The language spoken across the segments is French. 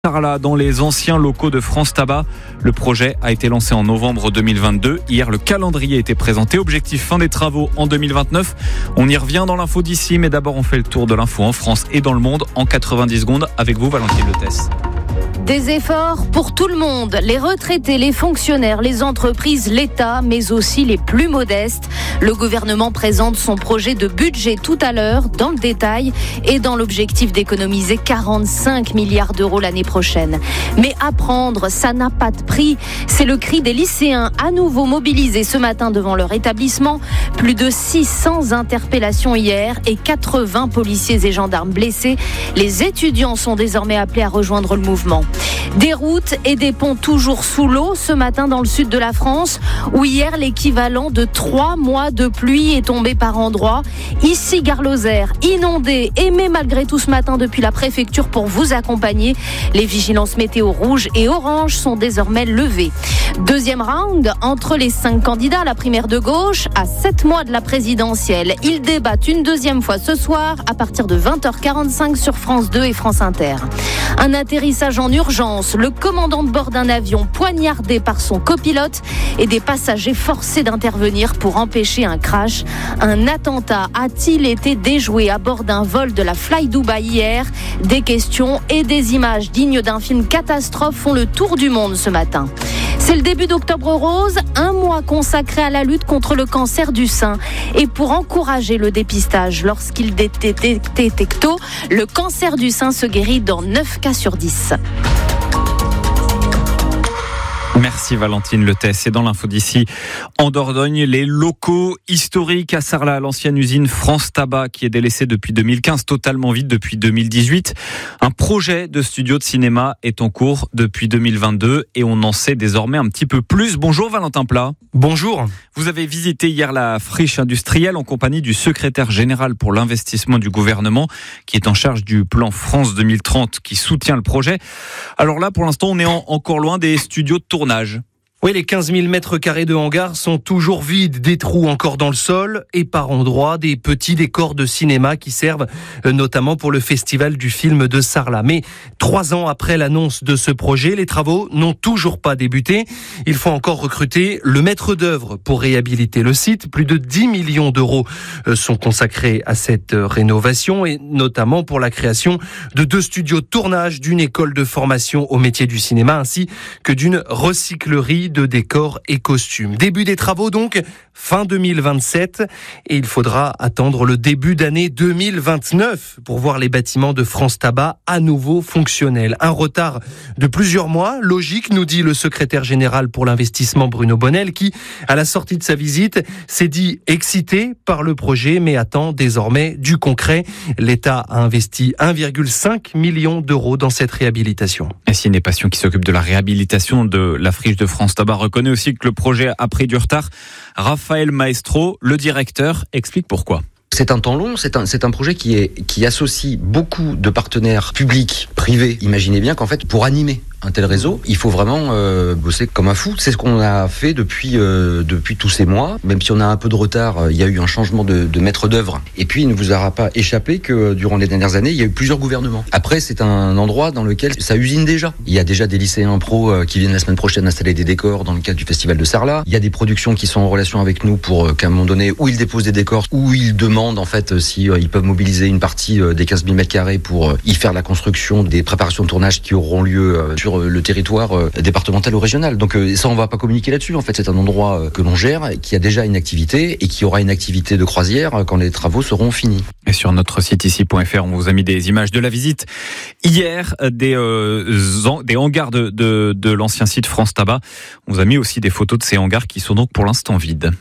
Sarlat dans les anciens locaux de France Tabac. Le projet a été lancé en novembre 2022. Hier, le calendrier a été présenté. Objectif fin des travaux en 2029. On y revient dans l'info d'ici, mais d'abord on fait le tour de l'info en France et dans le monde en 90 secondes avec vous, Valentine Letes. Des efforts pour tout le monde, les retraités, les fonctionnaires, les entreprises, l'État, mais aussi les plus modestes. Le gouvernement présente son projet de budget tout à l'heure, dans le détail, et dans l'objectif d'économiser 45 milliards d'euros l'année prochaine. Mais apprendre, ça n'a pas de prix. C'est le cri des lycéens, à nouveau mobilisés ce matin devant leur établissement. Plus de 600 interpellations hier et 80 policiers et gendarmes blessés. Les étudiants sont désormais appelés à rejoindre le mouvement. Des routes et des ponts toujours sous l'eau ce matin dans le sud de la France, où hier l'équivalent de 3 mois de pluie est tombé par endroits. Ici, Gare-Lozère, inondée, mais malgré tout ce matin depuis la préfecture pour vous accompagner. Les vigilances météo rouges et oranges sont désormais levées. Deuxième round entre les 5 candidats à la primaire de gauche à 7 mois de la présidentielle. Ils débattent une deuxième fois ce soir à partir de 20h45 sur France 2 et France Inter. Un atterrissage en urgence, le commandant de bord d'un avion poignardé par son copilote et des passagers forcés d'intervenir pour empêcher un crash. Un attentat a-t-il été déjoué à bord d'un vol de la Fly Dubai hier? Des questions et des images dignes d'un film catastrophe font le tour du monde ce matin. C'est le début d'Octobre Rose, un mois consacré à la lutte contre le cancer du sein. Et pour encourager le dépistage lorsqu'il est détecté tôt, le cancer du sein se guérit dans 9 cas sur 10. Merci Valentine Letes. Et dans l'info d'ici, en Dordogne, les locaux historiques à Sarlat, l'ancienne usine France Tabac qui est délaissée depuis 2015, totalement vide depuis 2018. Un projet de studio de cinéma est en cours depuis 2022 et on en sait désormais un petit peu plus. Bonjour Valentin Plat. Bonjour. Vous avez visité hier la friche industrielle en compagnie du secrétaire général pour l'investissement du gouvernement qui est en charge du plan France 2030 qui soutient le projet. Alors là, pour l'instant, on est encore loin des studios de tournage. Oui, les 15 000 mètres carrés de hangar sont toujours vides, des trous encore dans le sol et par endroits des petits décors de cinéma qui servent notamment pour le festival du film de Sarlat. Mais 3 ans après l'annonce de ce projet, les travaux n'ont toujours pas débuté. Il faut encore recruter le maître d'œuvre pour réhabiliter le site. Plus de 10 millions d'euros sont consacrés à cette rénovation et notamment pour la création de 2 studios de tournage, d'une école de formation au métier du cinéma ainsi que d'une recyclerie de décors et costumes. Début des travaux donc, fin 2027 et il faudra attendre le début d'année 2029 pour voir les bâtiments de France Tabac à nouveau fonctionnels. Un retard de plusieurs mois, logique, nous dit le secrétaire général pour l'investissement Bruno Bonnel qui, à la sortie de sa visite, s'est dit excité par le projet mais attend désormais du concret. L'État a investi 1,5 million d'euros dans cette réhabilitation. Et Ciné Passion qui s'occupe de la réhabilitation de la friche de France Tabac reconnaît aussi que le projet a pris du retard. Raphaël Maestro, le directeur, explique pourquoi. C'est un temps long, c'est un projet qui associe beaucoup de partenaires publics, privés. Imaginez bien qu'en fait, pour animer un tel réseau, il faut vraiment bosser comme un fou. C'est ce qu'on a fait depuis tous ces mois. Même si on a un peu de retard, il y a eu un changement de maître d'œuvre. Et puis, il ne vous aura pas échappé que durant les dernières années, il y a eu plusieurs gouvernements. Après, c'est un endroit dans lequel ça usine déjà. Il y a déjà des lycéens pros qui viennent la semaine prochaine installer des décors dans le cadre du festival de Sarlat. Il y a des productions qui sont en relation avec nous pour qu'à un moment donné, où ils déposent des décors, où ils demandent en fait si ils peuvent mobiliser une partie des 15 000 mètres carrés pour y faire la construction des préparations de tournage qui auront lieu sur le territoire départemental ou régional. Donc ça, on va pas communiquer là-dessus. En fait, c'est un endroit que l'on gère, qui a déjà une activité et qui aura une activité de croisière quand les travaux seront finis. Et sur notre site ici.fr, on vous a mis des images de la visite hier des hangars de l'ancien site France Tabac. On vous a mis aussi des photos de ces hangars qui sont donc pour l'instant vides.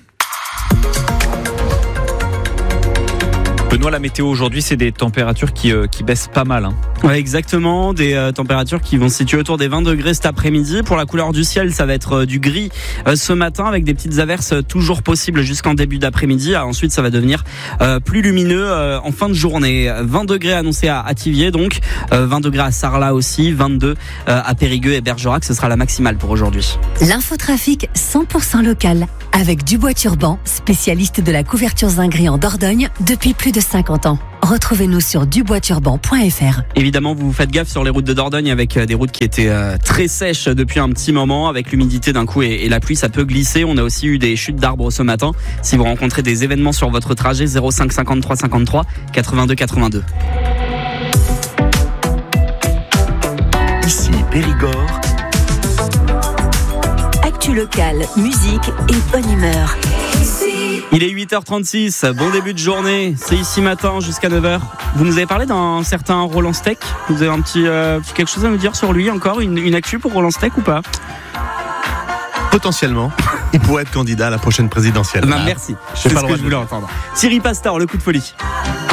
Benoît, la météo aujourd'hui, c'est des températures qui baissent pas mal. Ouais, exactement. Des températures qui vont se situer autour des 20 degrés cet après-midi. Pour la couleur du ciel, ça va être du gris ce matin avec des petites averses toujours possibles jusqu'en début d'après-midi. Ensuite, ça va devenir plus lumineux en fin de journée. 20 degrés annoncés à Thiviers, donc 20 degrés à Sarlat aussi, 22 à Périgueux et Bergerac. Ce sera la maximale pour aujourd'hui. L'infotrafic 100% local avec Dubois Turban, spécialiste de la couverture zinguerie en Dordogne depuis plus de de 50 ans. Retrouvez-nous sur duboiturban.fr. Évidemment, vous faites gaffe sur les routes de Dordogne avec des routes qui étaient très sèches depuis un petit moment. Avec l'humidité d'un coup et la pluie, ça peut glisser. On a aussi eu des chutes d'arbres ce matin. Si vous rencontrez des événements sur votre trajet, 05 53 53 82 82. Ici Périgord. Actu locale, musique et bonne humeur. Il est 8h36, bon début de journée, c'est ici matin jusqu'à 9h. Vous nous avez parlé d'un certain Roland Steck. Vous avez un petit quelque chose à nous dire sur lui encore, une actu pour Roland Steck ou pas? Potentiellement, il pourrait être candidat à la prochaine présidentielle. Merci, c'est ce que je voulais entendre. Thierry Pastor, le coup de folie.